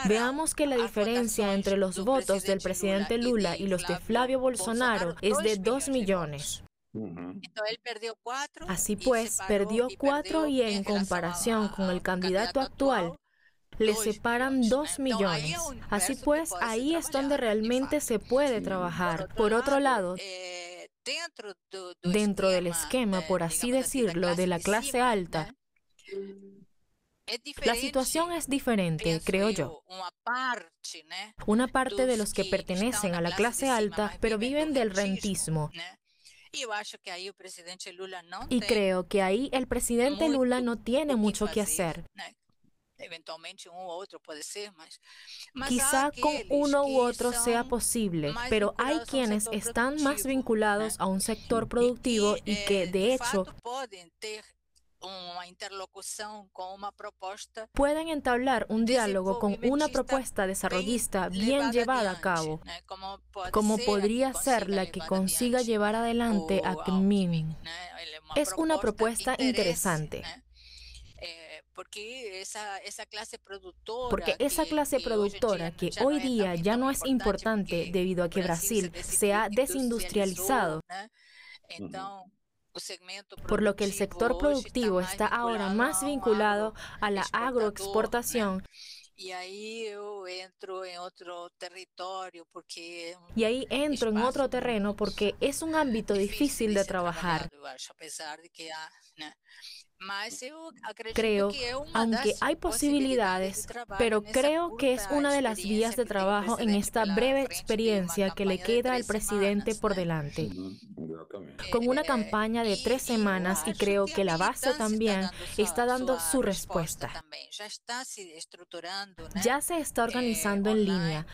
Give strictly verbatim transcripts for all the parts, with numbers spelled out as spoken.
Veamos que la diferencia entre los votos del presidente Lula y los de Flávio Bolsonaro es de dos millones. Así pues, perdió cuatro y en comparación con el candidato actual, le separan dos millones. Así pues, ahí es donde realmente se puede trabajar. Por otro lado, dentro del esquema, por así decirlo, de la clase alta, la situación es diferente, creo yo. Una parte de los que pertenecen a la clase alta, pero viven del rentismo. Y creo que ahí el presidente Lula no tiene mucho que hacer. Quizá con uno u otro sea posible, pero hay quienes están más vinculados a un sector productivo y que, de hecho, pueden entablar un diálogo con una propuesta desarrollista bien llevada a cabo, como podría ser la que consiga llevar adelante a CNMIM. Es una propuesta interesante. Porque esa, esa clase productora, Porque esa clase que, productora que, que hoy día ya no es importante debido a que Brasil se ha desindustrializado, por lo que el sector productivo está ahora más vinculado a la agroexportación. Y ahí yo entro en otro territorio porque y ahí entro en otro terreno porque es un ámbito difícil de trabajar. Creo, aunque hay posibilidades, pero creo que es una de las vías de trabajo en esta breve experiencia que le queda al presidente por delante. Con una campaña de tres semanas y creo que la base también está dando su respuesta. Ya se está organizando en línea.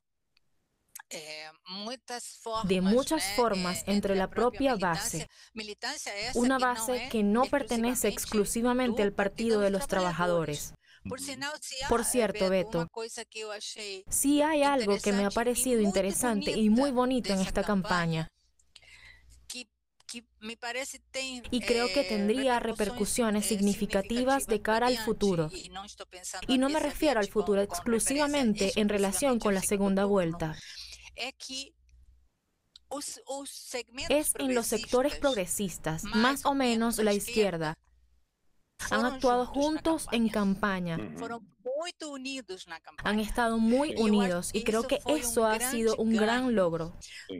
De muchas formas entre la propia base, una base que no pertenece exclusivamente al Partido de los Trabajadores. Por cierto, Beto, sí hay algo que me ha parecido interesante y muy bonito en esta campaña. Y creo que tendría repercusiones significativas de cara al futuro. Y no me refiero al futuro exclusivamente en relación con la segunda vuelta. Es en los sectores progresistas, más o menos la izquierda. Han actuado juntos en campaña. Han estado muy unidos y creo que eso ha sido un gran logro.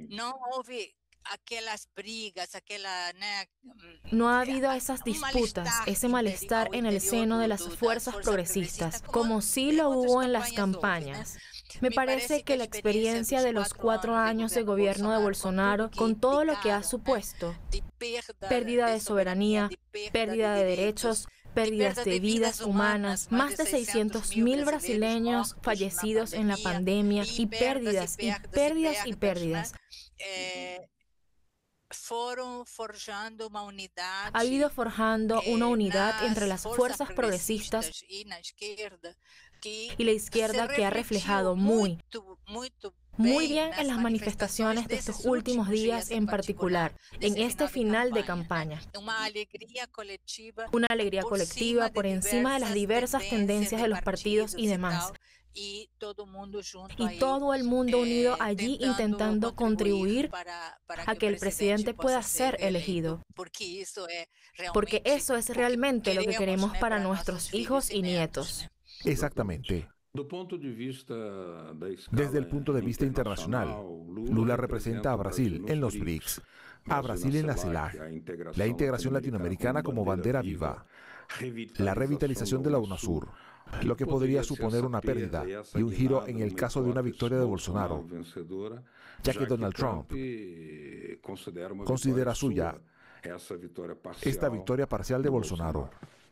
No ha habido esas disputas, ese malestar en el seno de las fuerzas progresistas, como sí lo hubo en las campañas. Me parece que la experiencia de los cuatro años de gobierno de Bolsonaro, con todo lo que ha supuesto, pérdida de soberanía, pérdida de derechos, pérdidas de vidas humanas, más de seiscientos mil brasileños fallecidos en la pandemia y pérdidas y pérdidas y pérdidas. Ha ido forjando una unidad entre las fuerzas progresistas y la izquierda que ha reflejado muy, muy bien en las manifestaciones de estos últimos días en particular, en este final de campaña. Una alegría colectiva por encima de las diversas tendencias de los partidos y demás. Y todo el mundo unido allí intentando contribuir a que el presidente pueda ser elegido. Porque eso es realmente lo que queremos para nuestros hijos y nietos. Exactamente. Desde el punto de vista internacional, Lula representa a Brasil en los BRICS, a Brasil en la CELAC, la integración latinoamericana como bandera viva, la revitalización de la UNASUR, lo que podría suponer una pérdida y un giro en el caso de una victoria de Bolsonaro, ya que Donald Trump considera suya esta victoria parcial de Bolsonaro.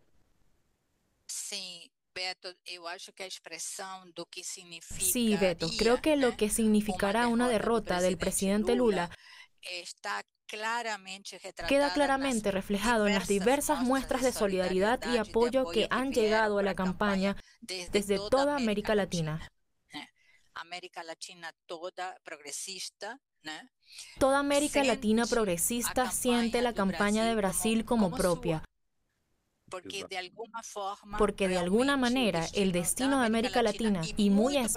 Sí, Beto, creo que lo que significará una derrota del presidente Lula queda claramente reflejado en las diversas muestras de solidaridad y apoyo que han llegado a la campaña desde toda América Latina. Toda América Latina progresista siente la campaña de Brasil como propia. Porque de alguna manera el destino de América Latina y muy